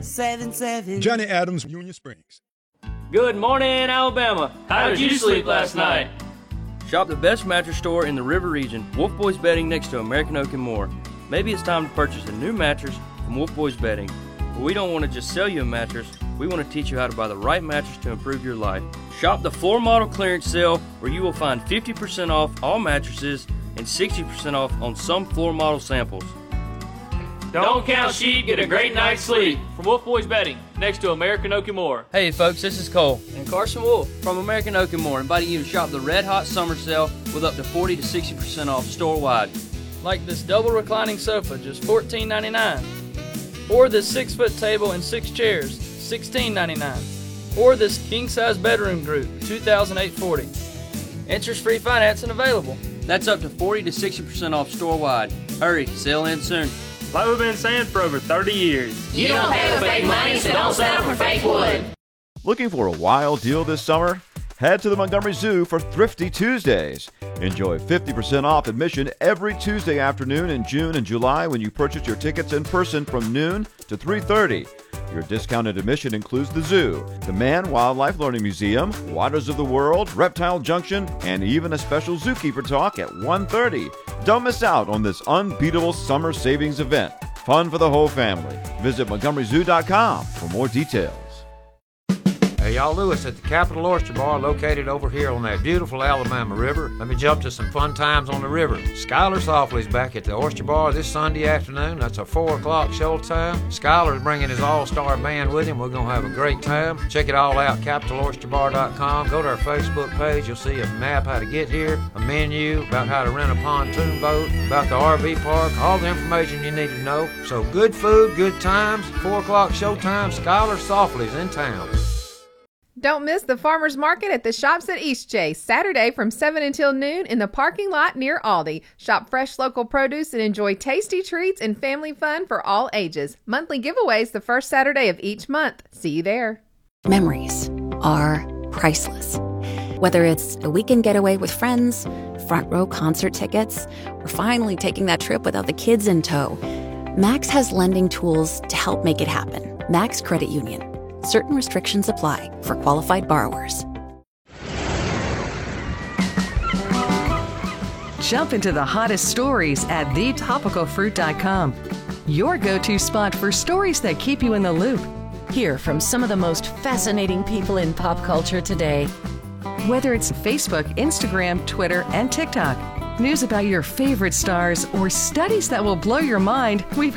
877. Johnny Adams, Union Springs. Good morning, Alabama. How did you sleep last night? Shop the best mattress store in the River Region, Wolf Boys Bedding next to American Oak and more. Maybe it's time to purchase a new mattress from Wolf Boys Bedding. But we don't want to just sell you a mattress. We want to teach you how to buy the right mattress to improve your life. Shop the floor model clearance sale where you will find 50% off all mattresses and 60% off on some floor model samples. Don't count sheep, get a great night's sleep. From Wolf Boys Bedding, next to American Oak and More. Hey folks, this is Cole and Carson Wolf from American Oak and More, inviting you to shop the Red Hot Summer Sale with up to 40 to 60% off store-wide. Like this double reclining sofa, just $14.99. Or this 6-foot table and 6 chairs, $16.99. Or this king-size bedroom group, $2,840. Interest-free financing available. That's up to 40 to 60% off store-wide. Hurry, sale ends soon. Like we've been saying for over 30 years. You don't pay with fake money, so don't settle for fake wood. Looking for a wild deal this summer? Head to the Montgomery Zoo for Thrifty Tuesdays. Enjoy 50% off admission every Tuesday afternoon in June and July when you purchase your tickets in person from noon to 3:30. Your discounted admission includes the zoo, the Man Wildlife Learning Museum, Waters of the World, Reptile Junction, and even a special zookeeper talk at 1:30. Don't miss out on this unbeatable summer savings event. Fun for the whole family. Visit MontgomeryZoo.com for more details. Hey, y'all, Lewis at the Capital Oyster Bar located over here on that beautiful Alabama River. Let me jump to some fun times on the river. Skylar Softly's back at the Oyster Bar this Sunday afternoon. That's a 4 o'clock show time. Skylar's bringing his all-star band with him. We're going to have a great time. Check it all out, CapitalOysterBar.com. Go to our Facebook page. You'll see a map how to get here, a menu about how to rent a pontoon boat, about the RV park, all the information you need to know. So good food, good times, 4 o'clock show time. Skylar Softly's in town. Don't miss the Farmers Market at the Shops at Eastchase, Saturday from 7 until noon in the parking lot near Aldi. Shop fresh local produce and enjoy tasty treats and family fun for all ages. Monthly giveaways the first Saturday of each month. See you there. Memories are priceless. Whether it's a weekend getaway with friends, front row concert tickets, or finally taking that trip without the kids in tow, Max has lending tools to help make it happen. Max Credit Union. Certain restrictions apply for qualified borrowers. Jump into the hottest stories at thetopicalfruit.com. Your go-to spot for stories that keep you in the loop. Hear from some of the most fascinating people in pop culture today. Whether it's Facebook, Instagram, Twitter, and TikTok. News about your favorite stars or studies that will blow your mind, we've